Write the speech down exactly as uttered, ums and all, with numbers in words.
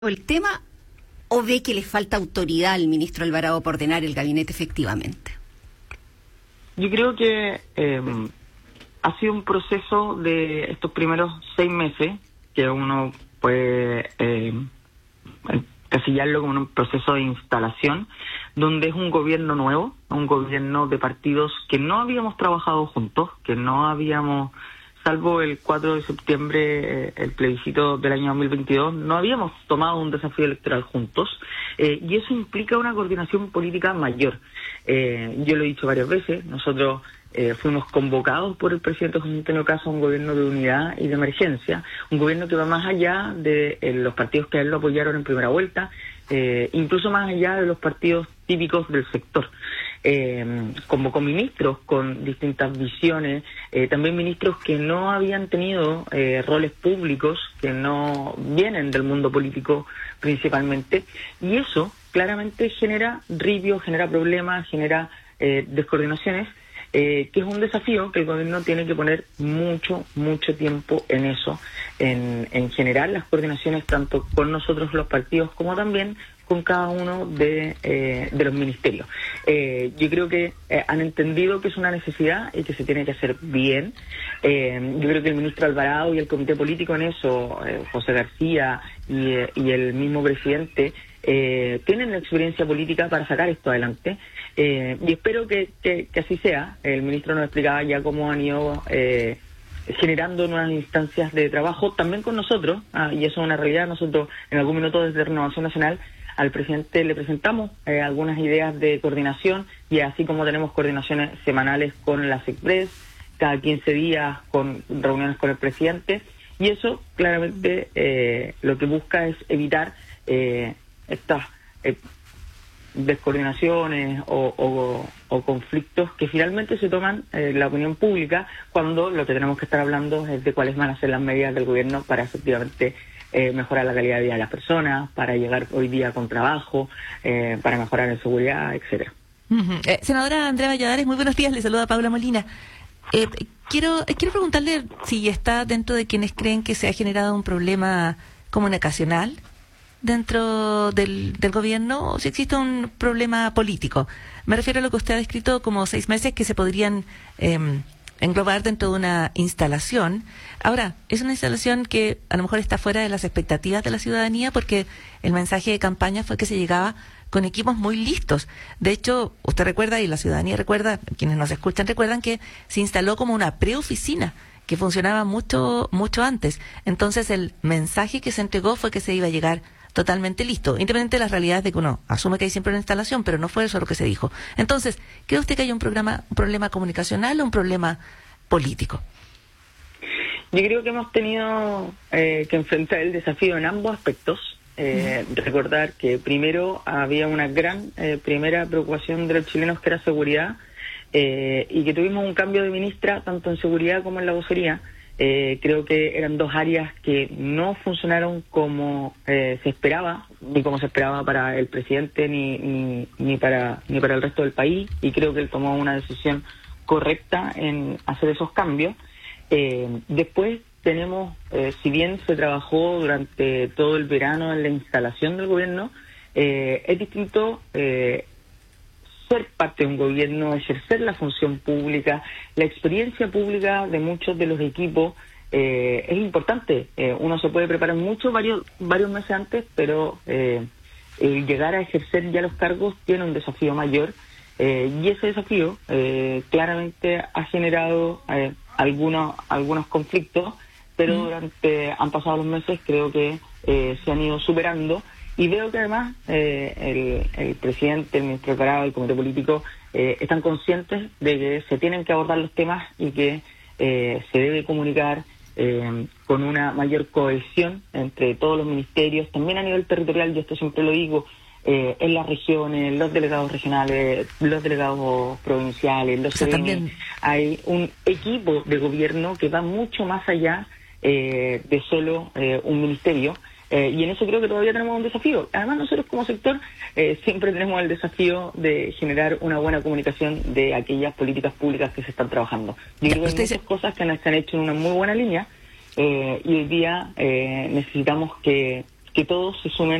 el tema o ve que le falta autoridad al ministro Alvarado por ordenar el gabinete efectivamente? Yo creo que eh, ha sido un proceso de estos primeros seis meses que uno puede eh, encasillarlo como un proceso de instalación, donde es un gobierno nuevo, un gobierno de partidos que no habíamos trabajado juntos, que no habíamos, salvo el cuatro de septiembre, eh, el plebiscito del año dos mil veintidós, no habíamos tomado un desafío electoral juntos, eh, y eso implica una coordinación política mayor. Eh, yo lo he dicho varias veces, nosotros eh, fuimos convocados por el presidente José Antonio Caz a un gobierno de unidad y de emergencia, un gobierno que va más allá de eh, los partidos que a él lo apoyaron en primera vuelta, eh, incluso más allá de los partidos típicos del sector. Eh, convocó ministros con distintas visiones, eh, también ministros que no habían tenido eh, roles públicos, que no vienen del mundo político principalmente, y eso claramente genera ripios, genera problemas, genera eh, descoordinaciones, eh, que es un desafío que el gobierno tiene que poner mucho, mucho tiempo en eso, en, en generar las coordinaciones tanto con nosotros los partidos como también con cada uno de, eh, de los ministerios. Eh, yo creo que eh, han entendido que es una necesidad y que se tiene que hacer bien. Eh, yo creo que el ministro Alvarado y el comité político en eso, eh, José García y, eh, y el mismo presidente, eh, tienen la experiencia política para sacar esto adelante. Eh, y espero que, que, que así sea. El ministro nos explicaba ya cómo han ido eh, generando nuevas instancias de trabajo también con nosotros, ah, y eso es una realidad. Nosotros en algún minuto desde Renovación Nacional al presidente le presentamos eh, algunas ideas de coordinación, y así como tenemos coordinaciones semanales con la SECPRES, cada quince días con reuniones con el presidente, y eso claramente eh, lo que busca es evitar eh, estas eh, descoordinaciones o, o, o conflictos que finalmente se toman en eh, la opinión pública, cuando lo que tenemos que estar hablando es de cuáles van a ser las medidas del gobierno para efectivamente Eh, mejorar la calidad de vida de las personas, para llegar hoy día con trabajo, eh, para mejorar en seguridad, etcétera. Uh-huh. Eh, senadora Andrea Valladares, muy buenos días, le saluda Paula Molina. Eh, quiero eh, quiero preguntarle si está dentro de quienes creen que se ha generado un problema comunicacional dentro del, del gobierno, o si existe un problema político. Me refiero a lo que usted ha descrito como seis meses que se podrían eh, englobar dentro de una instalación. Ahora, es una instalación que a lo mejor está fuera de las expectativas de la ciudadanía, porque el mensaje de campaña fue que se llegaba con equipos muy listos. De hecho, usted recuerda, y la ciudadanía recuerda, quienes nos escuchan recuerdan, que se instaló como una preoficina que funcionaba mucho, mucho antes. Entonces, el mensaje que se entregó fue que se iba a llegar totalmente listo, independientemente de las realidades de que uno asume que hay siempre una instalación, pero no fue eso lo que se dijo. Entonces, ¿cree usted que hay un, programa, un problema comunicacional o un problema político? Yo creo que hemos tenido eh, que enfrentar el desafío en ambos aspectos. Eh, uh-huh. Recordar que primero había una gran eh, primera preocupación de los chilenos, que era seguridad, eh, y que tuvimos un cambio de ministra tanto en seguridad como en la vocería. Eh, creo que eran dos áreas que no funcionaron como eh, se esperaba, ni como se esperaba para el presidente, ni, ni, ni, para, ni para el resto del país, y creo que él tomó una decisión correcta en hacer esos cambios. Eh, después tenemos, eh, si bien se trabajó durante todo el verano en la instalación del gobierno, eh, es distinto eh, ser parte de un gobierno, ejercer la función pública. La experiencia pública de muchos de los equipos eh, es importante. Eh, uno se puede preparar mucho varios varios meses antes, pero eh, el llegar a ejercer ya los cargos tiene un desafío mayor, eh, y ese desafío eh, claramente ha generado eh, algunos algunos conflictos, pero mm. durante han pasado los meses, creo que eh, se han ido superando. Y veo que además eh, el, el presidente, el ministro Alvarado, el comité político eh, están conscientes de que se tienen que abordar los temas y que eh, se debe comunicar eh, con una mayor cohesión entre todos los ministerios, también a nivel territorial. Yo esto siempre lo digo, eh, en las regiones, los delegados regionales, los delegados provinciales, los C D M. Hay un equipo de gobierno que va mucho más allá eh, de solo eh, un ministerio. Eh, y en eso creo que todavía tenemos un desafío. Además, nosotros como sector eh, siempre tenemos el desafío de generar una buena comunicación de aquellas políticas públicas que se están trabajando. Yo creo que hay muchas cosas que se han hecho en una muy buena línea, eh, y hoy día eh, necesitamos que que todos se sumen